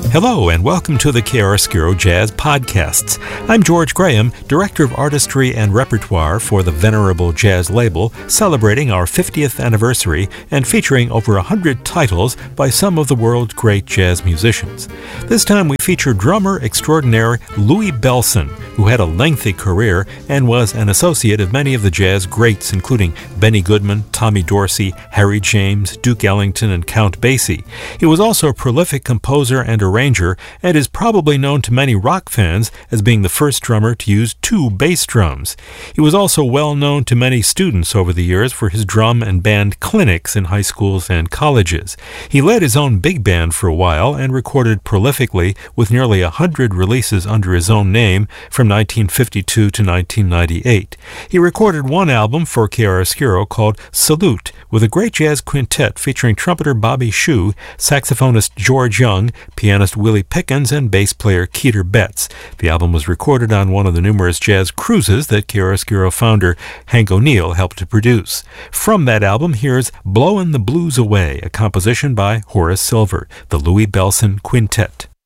Hello and welcome to the Chiaroscuro Jazz Podcasts. I'm George Graham, Director of Artistry and Repertoire for the Venerable Jazz label, celebrating our 50th anniversary and featuring over 100 titles by some of the world's great jazz musicians. This time we feature drummer extraordinaire Louie Bellson, who had a lengthy career and was an associate of many of the jazz greats, including Benny Goodman, Tommy Dorsey, Harry James, Duke Ellington, and Count Basie. He was also a prolific composer and arranger and is probably known to many rock fans as being the first drummer to use two bass drums. He was also well known to many students over the years for his drum and band clinics in high schools and colleges. He led his own big band for a while and recorded prolifically with nearly 100 releases under his own name from 1952 to 1998. He recorded one album for Chiaroscuro called Salute with a great jazz quintet featuring trumpeter Bobby Shew, saxophonist George Young, pianist Willie Pickens, and bass player Keeter Betts. The album was recorded on one of the numerous jazz cruises that Chiaroscuro founder Hank O'Neill helped to produce. From that album, here's Blowin' the Blues Away, a composition by Horace Silver, the Louie Bellson Quintet.